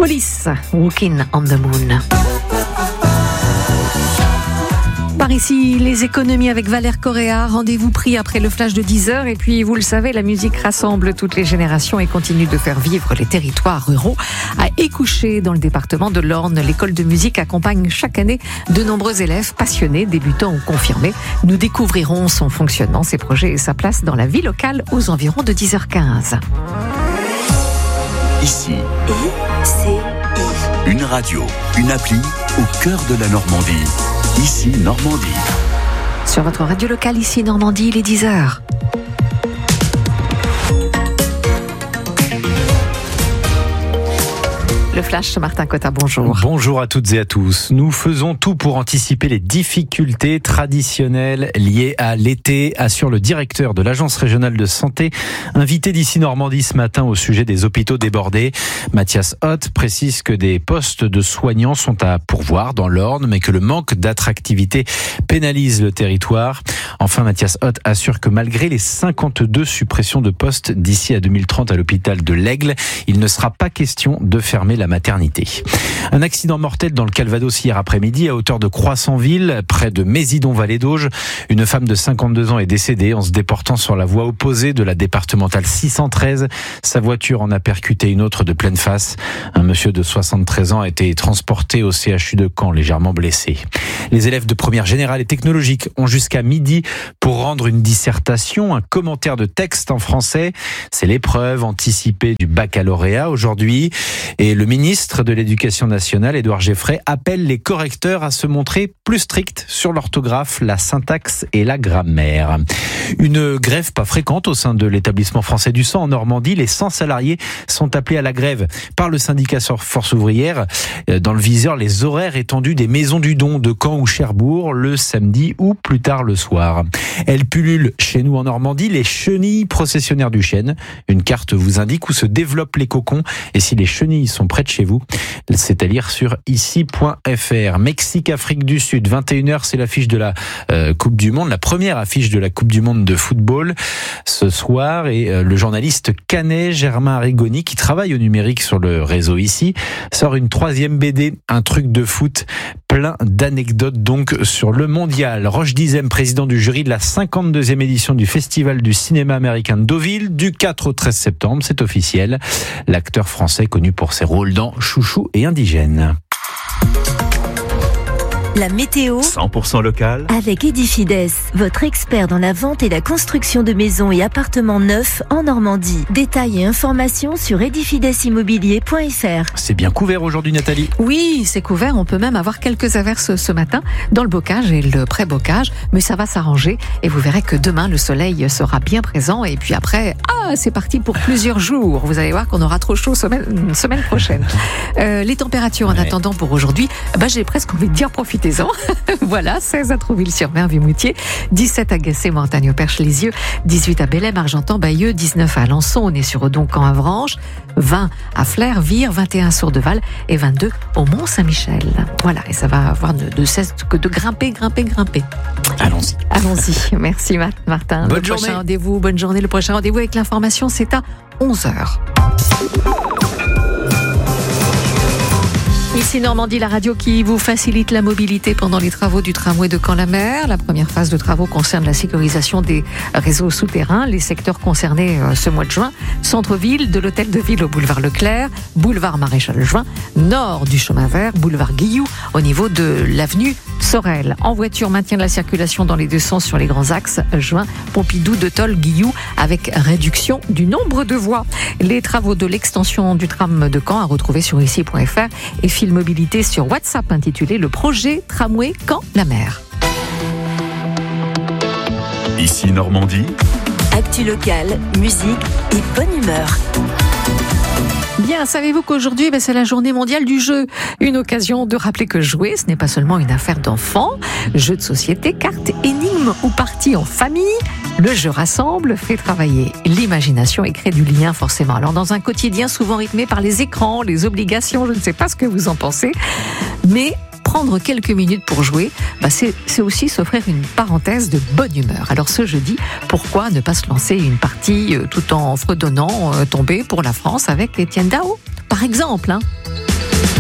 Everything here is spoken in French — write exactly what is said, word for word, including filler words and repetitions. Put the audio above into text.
Police, Walking on the Moon. Par ici, les économies avec Valère Correa. Rendez-vous pris après le flash de dix heures. Et puis, vous le savez, la musique rassemble toutes les générations et continue de faire vivre les territoires ruraux. À Écouché, dans le département de l'Orne, l'école de musique accompagne chaque année de nombreux élèves passionnés, débutants ou confirmés. Nous découvrirons son fonctionnement, ses projets et sa place dans la vie locale aux environs de dix heures quinze. Ici, I C I. Une radio, une appli au cœur de la Normandie. Ici Normandie. Sur votre radio locale, ici Normandie, il est dix heures. Le Flash, Martin Cotta, bonjour. Bonjour à toutes et à tous. Nous faisons tout pour anticiper les difficultés traditionnelles liées à l'été, assure le directeur de l'Agence régionale de santé, invité d'ici Normandie ce matin au sujet des hôpitaux débordés. Mathias Hoth précise que des postes de soignants sont à pourvoir dans l'Orne, mais que le manque d'attractivité pénalise le territoire. Enfin, Mathias Hoth assure que malgré les cinquante-deux suppressions de postes d'ici à deux mille trente à l'hôpital de l'Aigle, il ne sera pas question de fermer la maternité. Un accident mortel dans le Calvados hier après-midi à hauteur de Croissanville, près de Mésidon-Vallée d'Auge. Une femme de cinquante-deux ans est décédée en se déportant sur la voie opposée de la départementale six cent treize. Sa voiture en a percuté une autre de pleine face. Un monsieur de soixante-treize ans a été transporté au C H U de Caen, légèrement blessé. Les élèves de première générale et technologique ont jusqu'à midi pour rendre une dissertation, un commentaire de texte en français. C'est l'épreuve anticipée du baccalauréat aujourd'hui. Et le ministre de l'Éducation nationale, Édouard Geffray, appelle les correcteurs à se montrer plus stricts sur l'orthographe, la syntaxe et la grammaire. Une grève pas fréquente au sein de l'établissement français du sang en Normandie. Les cent salariés sont appelés à la grève par le syndicat Force ouvrière. Dans le viseur, les horaires étendus des maisons du don de Caen ou Cherbourg le samedi ou plus tard le soir. Elles pullulent chez nous en Normandie, les chenilles processionnaires du chêne. Une carte vous indique où se développent les cocons et si les chenilles sont près de chez vous, c'est à lire sur ici point f r. Mexique, Afrique du Sud, vingt et une heures, c'est l'affiche de la euh, Coupe du Monde, la première affiche de la Coupe du Monde de football ce soir. Et euh, le journaliste canet Germain Arrigoni, qui travaille au numérique sur le réseau ici, sort une troisième B D, un truc de foot, plein d'anecdotes donc sur le mondial. Roche Dizem, président du jury de la cinquante-deuxième édition du Festival du cinéma américain de Deauville, du quatre au treize septembre, c'est officiel. L'acteur français connu pour ses rôles dans Chouchou et Indigène. La météo cent pour cent local avec Edifides, votre expert dans la vente et la construction de maisons et appartements neufs en Normandie. Détails et informations sur edifides immobilier point f r. C'est bien couvert aujourd'hui, Nathalie. Oui, c'est couvert. On peut même avoir quelques averses ce matin dans le bocage et le pré-bocage, mais ça va s'arranger et vous verrez que demain le soleil sera bien présent et puis après, ah, c'est parti pour plusieurs jours. Vous allez voir qu'on aura trop chaud semaine, semaine prochaine. Euh, les températures en ouais. attendant pour aujourd'hui, bah, j'ai presque envie de dire profitez. Voilà, seize à Trouville-sur-Mer, Vimoutier, dix-sept à Gessé, Montagne au Perche-les-Yeux, dix-huit à Bellem, Argentan, Bayeux, dix-neuf à Alençon, on est sur Odon, Caen, Avranches, vingt à Flers, Vire, vingt et un à Sourdeval et vingt-deux au Mont-Saint-Michel. Voilà, et ça va avoir de cesse que de grimper, grimper, grimper. Allons-y. Allons-y. Merci Martin. Bonne le journée. Prochain rendez-vous, bonne journée. Le prochain rendez-vous avec l'information, c'est à onze heures. Ici Normandie, la radio qui vous facilite la mobilité pendant les travaux du tramway de Caen-la-Mer. La première phase de travaux concerne la sécurisation des réseaux souterrains. Les secteurs concernés euh, ce mois de juin, centre-ville, de l'hôtel de ville au boulevard Leclerc, boulevard Maréchal Juin, nord du chemin vert, boulevard Guilloux, au niveau de l'avenue Sorel. En voiture, maintien de la circulation dans les deux sens sur les grands axes Juin, Pompidou, De Tol, Guilloux, avec réduction du nombre de voies. Les travaux de l'extension du tram de Caen à retrouver sur ici point f r et Fil Mobilité sur WhatsApp intitulé Le projet tramway Caen-la-Mer. Ici Normandie. Actu locale, musique et bonne humeur. Bien, savez-vous qu'aujourd'hui, ben, c'est la journée mondiale du jeu. Une occasion de rappeler que jouer, ce n'est pas seulement une affaire d'enfants. Jeux de société, cartes, énigmes ou parties en famille. Le jeu rassemble, fait travailler l'imagination et crée du lien forcément. Alors dans un quotidien souvent rythmé par les écrans, les obligations, je ne sais pas ce que vous en pensez, mais prendre quelques minutes pour jouer, bah c'est, c'est aussi s'offrir une parenthèse de bonne humeur. Alors ce jeudi, pourquoi ne pas se lancer une partie euh, tout en fredonnant euh, tomber pour la France avec Étienne Dao, par exemple, hein.